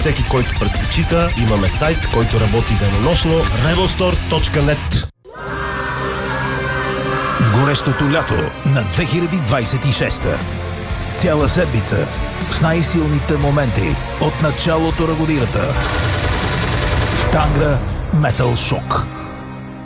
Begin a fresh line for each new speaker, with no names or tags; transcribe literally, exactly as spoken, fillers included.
всеки, който предпочита. Имаме сайт, който работи денонощно. rebelstore точка net.
В горещото лято на две хиляди двадесет и шеста. Цяла седмица с най-силните моменти от началото на годината. В Тангра Метал Шок.